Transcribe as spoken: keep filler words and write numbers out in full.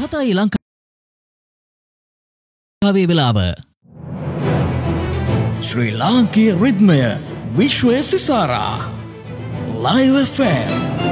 හතයි ලංකාවේ වෙලාව. ශ්‍රී ලාංකීය රිද්මය විශ්වය සිසාරා. Live F M